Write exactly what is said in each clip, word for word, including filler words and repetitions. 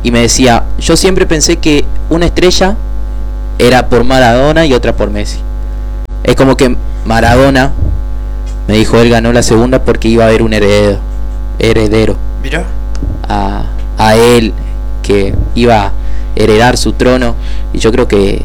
y me decía, yo siempre pensé que una estrella era por Maradona y otra por Messi. Es como que Maradona, me dijo, él ganó la segunda porque iba a haber un heredero, heredero Mira. A, a él, que iba a heredar su trono. Y yo creo que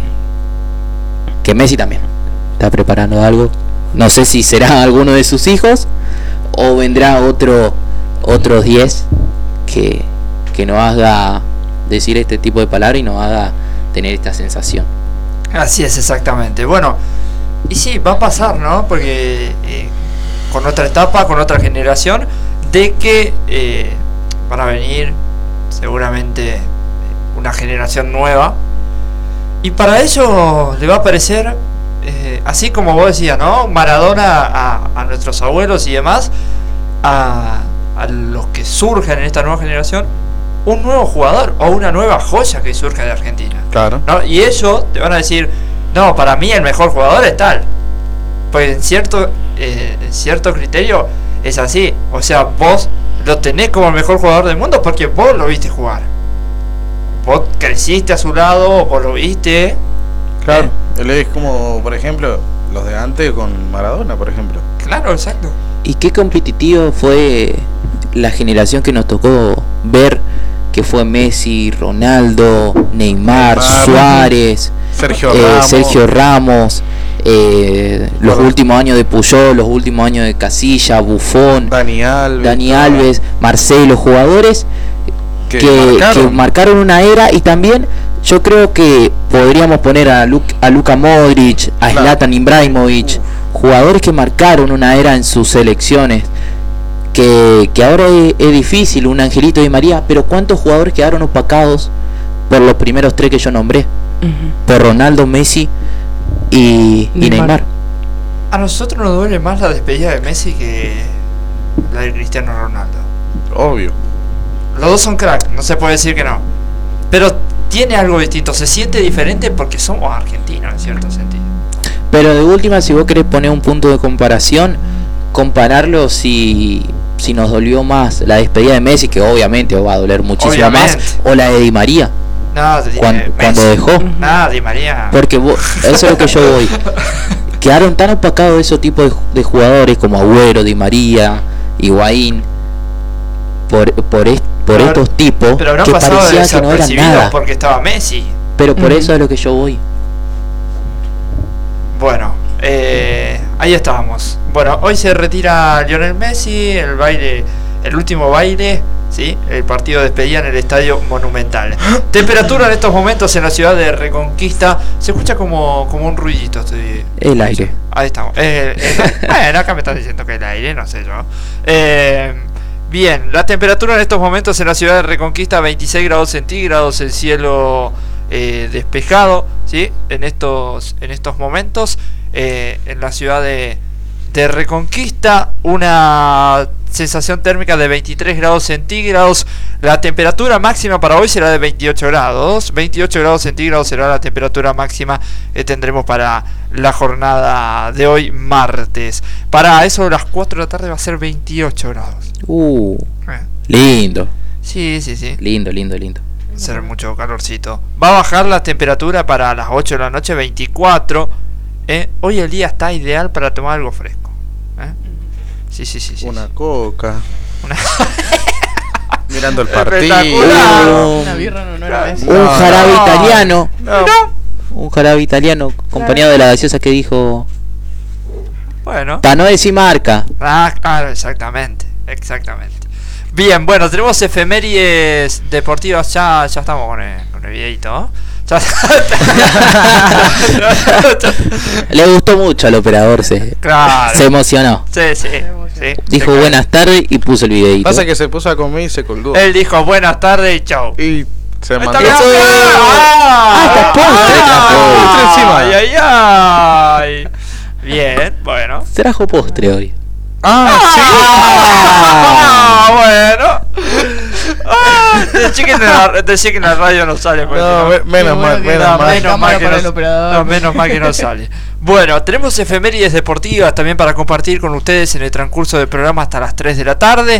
que Messi también está preparando algo. No sé si será alguno de sus hijos o vendrá otro otros diez que, que nos haga decir este tipo de palabras y nos haga tener esta sensación. Así es, exactamente. Bueno, y sí, va a pasar, ¿no? Porque eh, con otra etapa, con otra generación, de que eh, van a venir seguramente una generación nueva. Y para ello le va a parecer, eh, así como vos decías, ¿no? Maradona a, a nuestros abuelos y demás, a, a los que surgen en esta nueva generación, un nuevo jugador o una nueva joya que surge de Argentina. Claro. ¿No? Y ellos te van a decir, no, para mí el mejor jugador es tal. Pues en cierto, eh, en cierto criterio es así. O sea, vos lo tenés como el mejor jugador del mundo porque vos lo viste jugar. Vos creciste a su lado, vos lo viste. Claro, eh. Él es como, por ejemplo, los de antes con Maradona, por ejemplo. Claro, exacto. Y qué competitivo fue la generación que nos tocó ver, que fue Messi, Ronaldo, Neymar, Neymar Suárez, Sergio eh, Ramos, Sergio Ramos eh, los bueno. últimos años de Puyol, los últimos años de Casilla, Buffon, Dani Alves, Dani Alves, Marcelo, jugadores que, que, marcaron. que marcaron una era. Y también yo creo que podríamos poner a, Lu a Luka Modric, a claro. Zlatan Ibrahimovic, Uf. jugadores que marcaron una era en sus selecciones. Que, que ahora es, es difícil, un Angelito Di María, pero ¿cuántos jugadores quedaron opacados por los primeros tres que yo nombré? Uh-huh. Por Ronaldo, Messi y, y Neymar. A nosotros nos duele más la despedida de Messi que la de Cristiano Ronaldo. Obvio. Los dos son crack, no se puede decir que no. Pero tiene algo distinto, se siente diferente porque somos argentinos en cierto sentido. Pero de última, si vos querés poner un punto de comparación, compararlo si... si nos dolió más la despedida de Messi, que obviamente va a doler muchísimo obviamente. más, o la de Di María, no, de, cuando, Messi. cuando dejó. Nada, Di María. Porque vos, eso es lo que yo voy. Quedaron tan opacados esos tipos de, de jugadores como Agüero, Di María, Higuaín, por por, est, por pero, estos tipos pero que parecía que no eran nada. Porque estaba Messi. Pero por mm. eso es lo que yo voy. Bueno, eh, ahí estábamos. Bueno, hoy se retira Lionel Messi, el baile, el último baile, ¿sí? El partido de despedida en el Estadio Monumental. Temperatura en estos momentos en la ciudad de Reconquista. Se escucha como, como un ruidito. Estoy... El aire. Ahí estamos. Eh, eh, bueno, acá me están diciendo que el aire, no sé yo. Eh, bien, la temperatura en estos momentos en la ciudad de Reconquista, veintiséis grados centígrados, el cielo eh, despejado, ¿sí? En estos, en estos momentos, eh, en la ciudad de... de Reconquista, una sensación térmica de veintitrés grados centígrados. La temperatura máxima para hoy será de veintiocho grados. veintiocho grados centígrados será la temperatura máxima que tendremos para la jornada de hoy, martes. Para eso de las cuatro de la tarde va a ser veintiocho grados. Uh, eh. Lindo. Sí, sí, sí. Lindo, lindo, lindo. Va a ser mucho calorcito. Va a bajar la temperatura para las ocho de la noche, veinticuatro. Eh, hoy el día está ideal para tomar algo fresco. ¿Eh? Sí, sí, sí, sí. Una sí. coca. Una... Mirando el partido. Uh, Una birra no, no era Messi. Un no, jarabe no, italiano. No. Un jarabe italiano acompañado de la gaseosa que dijo. Bueno. Para no decir marca. Ah, claro, exactamente. Exactamente. Bien, bueno, tenemos efemérides deportivas. Ya, ya estamos con el, con el videito, ¿no? Le gustó mucho al operador, se, claro. se emocionó. Sí, sí, sí. Dijo sí, buenas tardes y puso el videito. Pasa que se puso a comer y se colgó. Él dijo buenas tardes y chau. Y se mandó. ¡Ah! ¡Ah! ¡Ah! encima! ¡Ay, ay, ay! Bien, bueno. Trajo postre hoy. ¡Ah, sí! ¡Ah, bueno! Ah, decí que en la, decí que en la radio no sale. No, no, menos mal, menos mal. Menos mal que no, no, menos mal que no sale. Bueno, tenemos efemérides deportivas también para compartir con ustedes en el transcurso del programa hasta las tres de la tarde.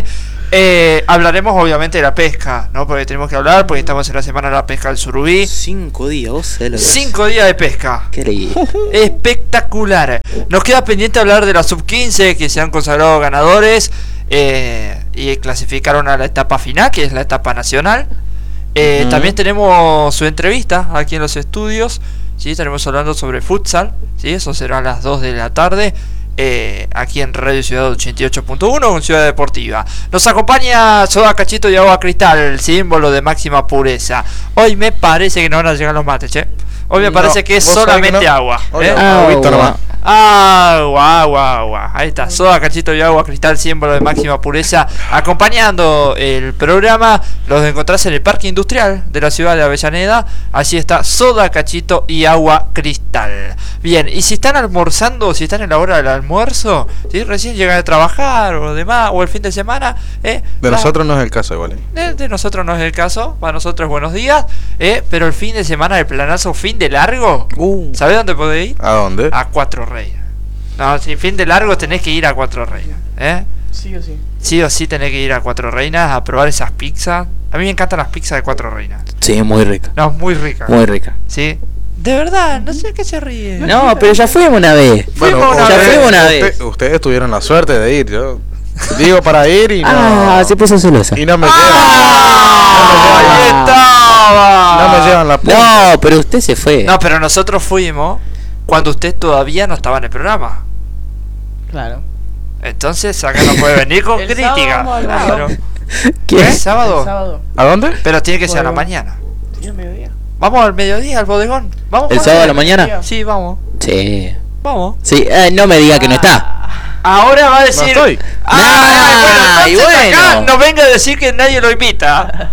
Eh, hablaremos obviamente de la pesca, ¿no? Porque tenemos que hablar, porque estamos en la semana de la pesca del surubí. Cinco días, vos sabés lo que Cinco días de pesca. Qué leí. Espectacular. Nos queda pendiente hablar de la sub quince, que se han consagrado ganadores eh, y clasificaron a la etapa final, que es la etapa nacional. Eh, uh-huh. También tenemos su entrevista aquí en los estudios. ¿Sí? Estaremos hablando sobre futsal. ¿Sí? Eso será a las dos de la tarde. Eh, aquí en Radio Ciudad ochenta y ocho punto uno con Ciudad Deportiva. Nos acompaña Soda Cachito y Agua Cristal, el símbolo de máxima pureza. Hoy me parece que no van a llegar los mates, che. Hoy me no, parece que es solamente que no? agua. Oye, ¿eh? agua. Agua, agua, agua. Ahí está, Soda Cachito y Agua Cristal, símbolo de máxima pureza. Acompañando el programa, los encontrás en el Parque Industrial de la ciudad de Avellaneda. Allí está Soda Cachito y Agua Cristal. Bien, y si están almorzando, si están en la hora del almuerzo, si recién llegan a trabajar o demás, o el fin de semana, ¿eh? De la... nosotros no es el caso igual. ¿eh? De, de nosotros no es el caso, para nosotros buenos días, ¿eh? Pero el fin de semana, el planazo fin de largo, uh. ¿sabés dónde podés ir? ¿A dónde? A Cuatro Reinas. No, si fin de largo tenés que ir a Cuatro Reinas, ¿eh? Sí o sí. Sí o sí tenés que ir a Cuatro Reinas a probar esas pizzas. A mí me encantan las pizzas de Cuatro Reinas. Sí, muy rica. No, muy rica. Muy rica. Sí. De verdad, no sé qué se ríe. No, pero ya fuimos una vez. Bueno, fuimos una ya vez. fuimos una vez. Usted, ustedes tuvieron la suerte de ir, yo digo para ir y no. Ah, se puso celosa. Y no me ¡Ah! llevan. Ahí estaba. No me llevan la punta. No, pero usted se fue. No, pero nosotros fuimos cuando usted todavía no estaba en el programa. Claro. Entonces acá no puede venir con crítica. Claro. ¿Qué? ¿El sábado? El sábado. ¿A dónde? Pero tiene que ser a la Bodegón. mañana. Sí, al mediodía. Vamos al mediodía al bodegón. Vamos. ¿El sábado a la mañana? Sí, vamos. Sí. Vamos. Sí, eh, no me diga que no está. Ahora va a decir. No estoy. Ah, Nah, bueno, y entonces acá bueno. no venga a decir que nadie lo invita.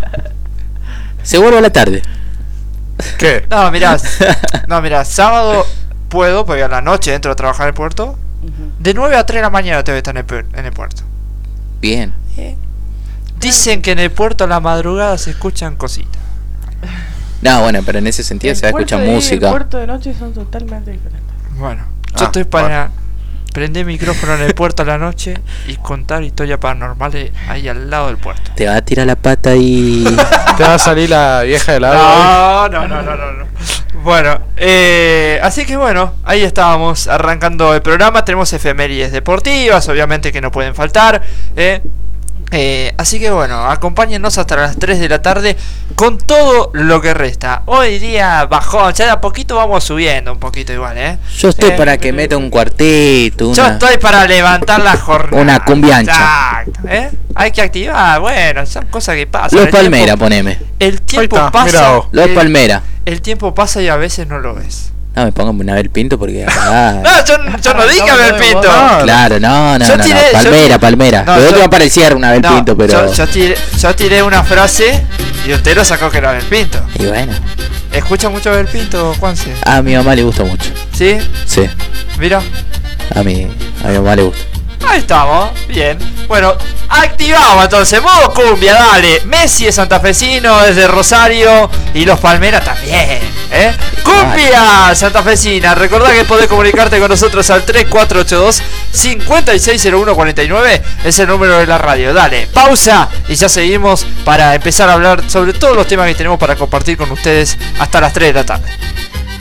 Se vuelve a la tarde. ¿Qué? No, mirá. No, mirá, sábado puedo, porque a la noche entro a trabajar en el puerto. Uh-huh. De nueve a tres de la mañana te voy a estar en el, pu- en el puerto. Bien. ¿Eh? Dicen que en el puerto a la madrugada se escuchan cositas. No, bueno, pero en ese sentido El se va a puerto escuchar de- música. El puerto de noche son totalmente diferentes. Bueno, yo Ah, estoy para bueno. prender micrófono en el puerto a la noche y contar historias paranormales ahí al lado del puerto. Te va a tirar la pata y... Te va a salir la vieja del árbol. No, no, no, no, no, no. Bueno, eh, así que bueno, ahí estábamos arrancando el programa. Tenemos efemérides deportivas, obviamente que no pueden faltar. Eh. Eh, así que bueno, acompáñennos hasta las tres de la tarde con todo lo que resta. Hoy día bajón, ya de a poquito vamos subiendo un poquito igual, ¿eh? Yo estoy Eh, para que meta un cuarteto, Yo una... estoy para levantar la jornada. Una cumbia ancha. Exacto, ¿eh? Hay que activar, bueno, son cosas que pasan. Los El Palmera, tiempo- poneme. El tiempo Ahí está, pasa. mirá vos. Los el, Palmera. el tiempo pasa y a veces no lo ves. No, me pongo una vez Pinto porque... Ah, No, yo, yo no dije Abel Pinto. No, claro, no, no, Yo no, tiré- no. Palmera, yo- Palmera. no, Lo yo- otro va a parecer una vez No, Pinto, pero... yo, yo tiré, yo tiré una frase y usted lo sacó que era Abel Pinto. Y bueno, ¿Escucha mucho Abel Pinto, Juanse? a mi mamá le gusta mucho. ¿Sí? Sí, Mira. a mi, a mi mamá le gusta. Ahí estamos, bien. Bueno, activamos entonces, modo cumbia, dale. Messi es santafesino, es de Rosario y los Palmeras también, ¿eh? Cumbia santafesina. Recordá que podés comunicarte con nosotros al tres cuatro ocho dos, cinco seis cero uno cuatro nueve, es el número de la radio. Dale, pausa y ya seguimos para empezar a hablar sobre todos los temas que tenemos para compartir con ustedes hasta las tres de la tarde.